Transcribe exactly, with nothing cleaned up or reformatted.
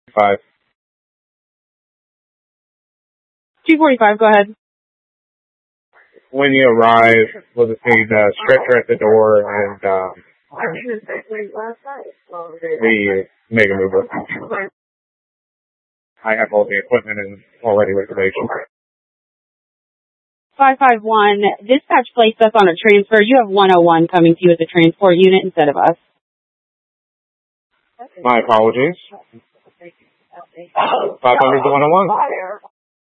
Five. two forty-five, go ahead. When you arrive, we'll just need a stretcher at the door and um, the Mega Mover. I have all the equipment and already reservation. five five one, dispatch placed us on a transfer. You have one oh one coming to you as a transport unit instead of us. My apologies. five hundred to one oh one.